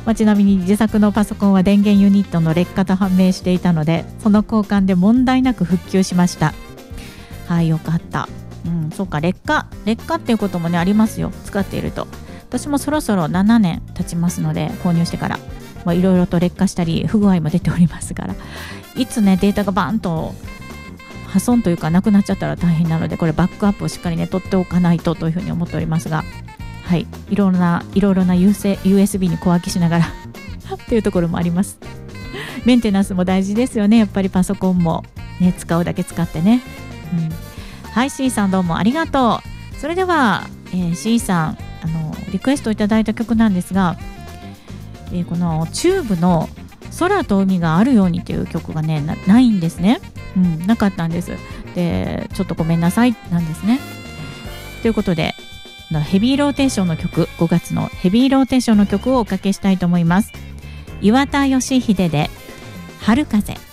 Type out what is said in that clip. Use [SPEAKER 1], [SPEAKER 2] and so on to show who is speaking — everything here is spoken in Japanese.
[SPEAKER 1] ちなみに自作のパソコンは電源ユニットの劣化と判明していたので、その交換で問題なく復旧しました。はい、よかった。そうか、劣化っていうこともねありますよ、使っていると。私もそろそろ7年経ちますので、購入してからいろいろと劣化したり不具合も出ておりますから、いつねデータがバーンと破損というかなくなっちゃったら大変なので、これバックアップをしっかりね取っておかないとというふうに思っておりますが、はい、いろいろなUSB に小分けしながらっていうところもあります。メンテナンスも大事ですよね、やっぱりパソコンもね、使うだけ使ってね。はい、C さんどうもありがとう。それでは、C さんリクエストいただいた曲なんですが、このチューブの空と海があるようにという曲がね ないんですね。なかったんです。でちょっとごめんなさいなんですね。ということでヘビーローテーションの曲、5月のヘビーローテーションの曲をおかけしたいと思います。岩田義秀で春風。